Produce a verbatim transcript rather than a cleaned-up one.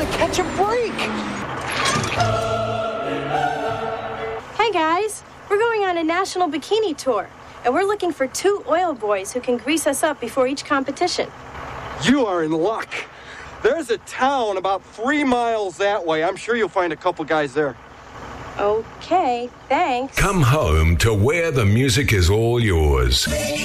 to catch a break. Hey guys, we're going on a national bikini tour, and we're looking for two oil boys who can grease us up before each competition. You are in luck. There's a town about three miles that way. I'm sure you'll find a couple guys there. Okay, thanks. Come home to where the music is all yours.